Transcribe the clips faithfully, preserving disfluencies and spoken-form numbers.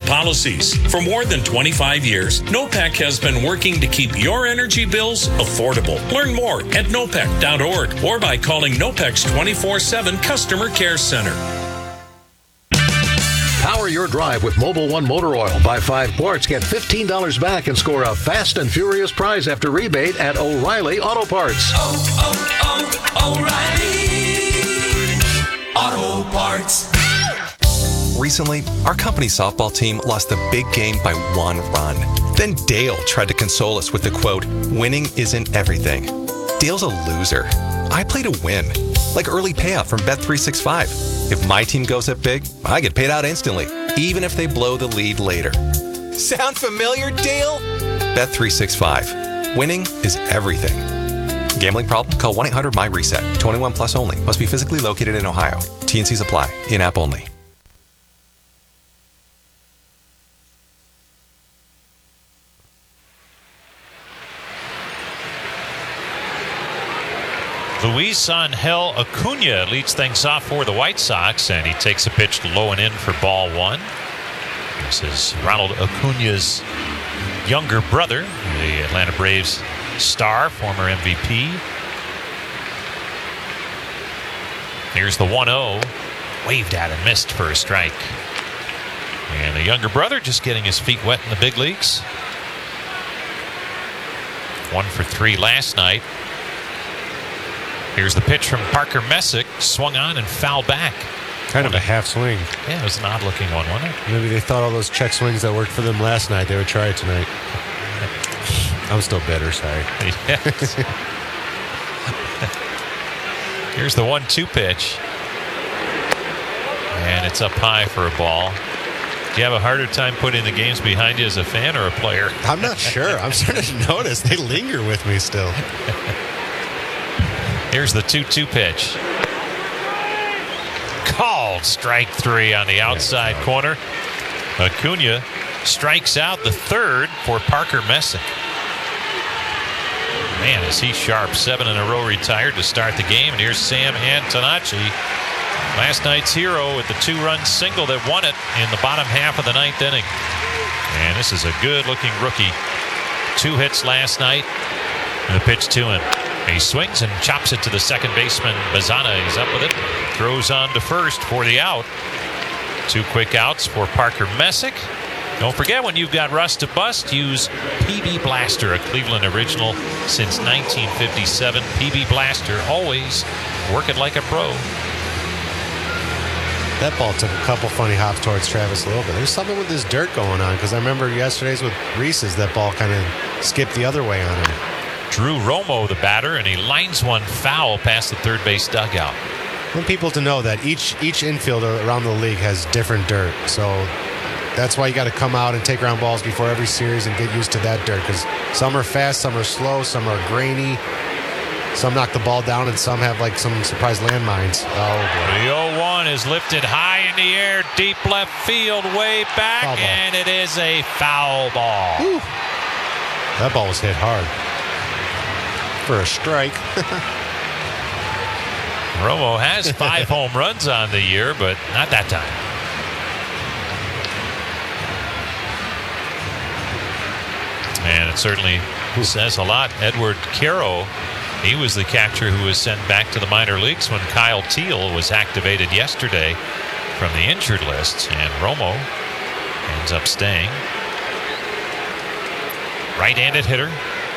policies. For more than twenty-five years, NOPEC has been working to keep your energy bills affordable. Learn more at nopec dot org or by calling NOPEC's twenty-four seven Customer Care Center. Power your drive with Mobil one Motor Oil. Buy five quarts, get fifteen dollars back, and score a fast and furious prize after rebate at O'Reilly Auto Parts. Oh, oh, oh, O'Reilly Auto Parts. Recently, our company's softball team lost the big game by one run. Then Dale tried to console us with the quote, "Winning isn't everything." Dale's a loser. I play to win, like early payout from Bet three sixty-five. If my team goes up big, I get paid out instantly, even if they blow the lead later. Sound familiar, Dale? Bet three sixty-five. Winning is everything. Gambling problem? Call one eight hundred M Y reset. twenty-one plus only. Must be physically located in Ohio. T and Cs apply. In-app only. Luis Angel Acuna leads things off for the White Sox, and he takes a pitch low and in for ball one. This is Ronald Acuna's younger brother, the Atlanta Braves star, former M V P. Here's the one oh, waved at and missed for a strike. And the younger brother just getting his feet wet in the big leagues. One for three last night. Here's the pitch from Parker Messick, swung on and fouled back. Kind of a half swing. Yeah, it was an odd looking one, wasn't it? Maybe they thought all those check swings that worked for them last night, they would try it tonight. I'm still bitter, sorry. Yes. Here's the one two pitch. And it's up high for a ball. Do you have a harder time putting the games behind you as a fan or a player? I'm not sure. I'm starting to notice they linger with me still. Here's the two two pitch. Called strike three on the outside corner. Acuna strikes out the third for Parker Messick. Man, is he sharp. Seven in a row retired to start the game. And here's Sam Antonacci, last night's hero, with the two-run single that won it in the bottom half of the ninth inning. And this is a good-looking rookie. Two hits last night. And the pitch to him. He swings and chops it to the second baseman. Bazana is up with it. Throws on to first for the out. Two quick outs for Parker Messick. Don't forget, when you've got rust to bust, use P B Blaster, a Cleveland original since nineteen fifty-seven. P B Blaster, always working like a pro. That ball took a couple funny hops towards Travis Loba. There's something with this dirt going on, because I remember yesterday's with Reese's, that ball kind of skipped the other way on him. Drew Romo, the batter, and he lines one foul past the third base dugout. I want people to know that each each infielder around the league has different dirt. So that's why you got to come out and take ground balls before every series and get used to that dirt, because some are fast, some are slow, some are grainy, some knock the ball down, and some have like some surprise landmines. Oh boy. The oh one is lifted high in the air, deep left field, way back, and it is a foul ball. Whew. That ball was hit hard. For a strike. Romo has five home runs on the year, but not that time. And it certainly says a lot. Edward Caro, he was the catcher who was sent back to the minor leagues when Kyle Teal was activated yesterday from the injured list, and Romo ends up staying. Right-handed hitter.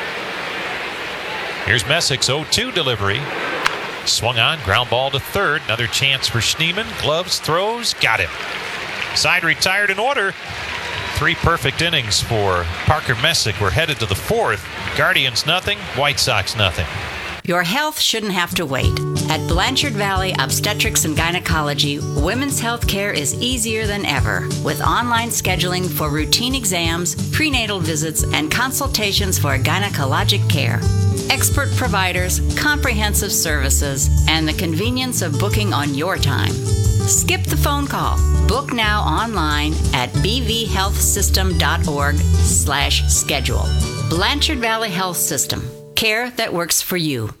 Here's Messick's oh two delivery. Swung on, ground ball to third. Another chance for Schneemann. Gloves, throws, got him. Side retired in order. Three perfect innings for Parker Messick. We're headed to the fourth. Guardians nothing, White Sox nothing. Your health shouldn't have to wait. At Blanchard Valley Obstetrics and Gynecology, women's health care is easier than ever, with online scheduling for routine exams, prenatal visits, and consultations for gynecologic care. Expert providers, comprehensive services, and the convenience of booking on your time. Skip the phone call. Book now online at b v health system dot org slash schedule. Blanchard Valley Health System. Care that works for you.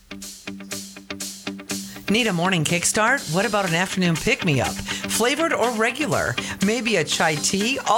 Need a morning kickstart? What about an afternoon pick-me-up? Flavored or regular? Maybe a chai tea?